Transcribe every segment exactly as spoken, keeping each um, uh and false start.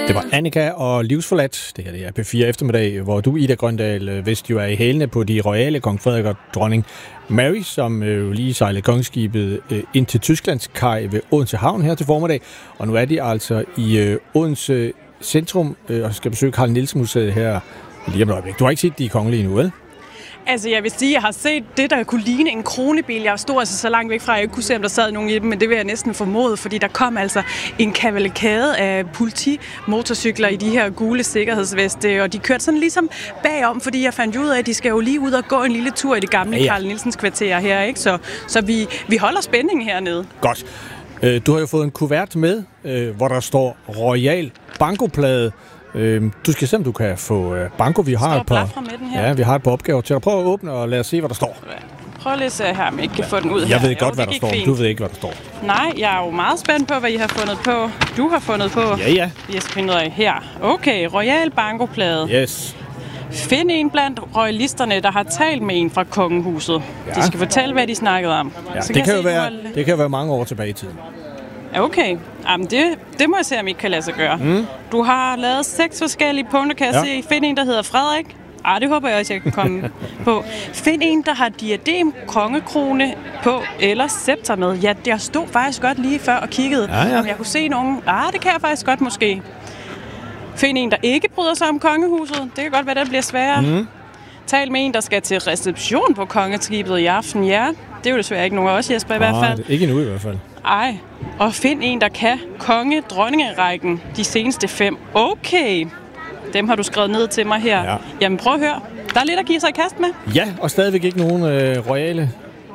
Det var Annika og Livsforladt. Det her det er P fire eftermiddag, hvor du, Ida Grøndal Vest, jo er i hælene på de royale kong Frederik og dronning Mary, som jo øh, lige sejlede kongeskibet øh, ind til Tysklands kaj ved Odense Havn her til formiddag. Og nu er de altså i øh, Odense centrum øh, og skal besøge Carl Nielsen Museet her lige om et øjeblik. Du har ikke set de kongelige nu, vel? Altså, jeg vil sige, at jeg har set det, der kunne ligne en kronebil. Jeg stod altså så langt væk fra, at jeg ikke kunne se, om der sad nogen i dem, men det vil jeg næsten formode, fordi der kom altså en kavalkade af politimotorcykler i de her gule sikkerhedsveste, og de kørte sådan ligesom bagom, fordi jeg fandt ud af, at de skal jo lige ud og gå en lille tur i det gamle ja, ja. Carl Nielsens kvarter her, ikke? Så, så vi, vi holder spændingen hernede. Godt. Du har jo fået en kuvert med, hvor der står Royal Bankoplade. Du skal se, om du kan få banko. Vi har et par, ja, vi har et par opgaver til dig. Prøv at åbne og lad os se, hvad der står. Prøv lige at se her, om jeg ikke kan få den ud jeg her. Jeg ved godt, jo, hvad der står. Fint. Du ved ikke, hvad der står. Nej, jeg er jo meget spændt på, hvad I har fundet på. Du har fundet på. Ja, ja. Jeg skal finde ud af her. Okay, Royal Bankoplade. Yes. Find en blandt royalisterne, der har talt med en fra kongehuset. Ja. De skal fortælle, hvad de snakkede om. Ja, det, kan kan jo være, det kan jo være mange år tilbage i tiden. Okay, jamen det, det må jeg se, om I kan lade sig gøre. Mm. Du har lavet seks forskellige punkter, kan jeg ja. se. Find en, der hedder Frederik. Ah, det håber jeg også, jeg kan komme på. Find en, der har diadem, kongekrone på eller scepter med. Ja, jeg stod faktisk godt lige før og kiggede, ja, ja. om jeg kunne se nogen. Ah, det kan jeg faktisk godt måske. Find en, der ikke bryder sig om kongehuset. Det kan godt være, det bliver sværere. Mm. Tal med en, der skal til reception på kongeskibet i aften. Ja, det er jo desværre ikke nogen af os, Jesper, i hvert fald. Nej, ikke endnu i hvert fald. Ej, og find en, der kan konge-dronningerækken de seneste fem. Okay, dem har du skrevet ned til mig her. Ja. Jamen prøv at høre, der er lidt at give sig i kast med. Ja, og stadigvæk ikke nogen øh, royale.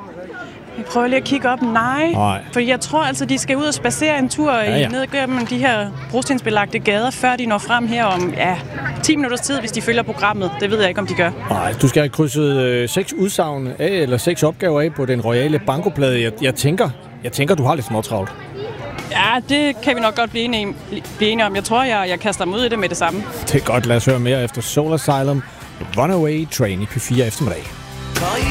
Vi prøver lige at kigge op. Nej, Nej. For jeg tror altså, de skal ud og spacere en tur ja, ja. ned gennem de her brostensbelagte gader, før de når frem her om ja, ti minutters tid, hvis de følger programmet. Det ved jeg ikke, om de gør. Nej, du skal have krydset øh, seks udsagn af, eller seks opgaver af på den royale bankoplade. Jeg, jeg tænker, jeg tænker, du har lidt småtravlt. Ja, det kan vi nok godt blive enige, blive enige om. Jeg tror, jeg, jeg kaster mig ud i det med det samme. Det er godt. Lad os høre mere efter Soul Asylum. Runaway Train i P fire eftermiddag.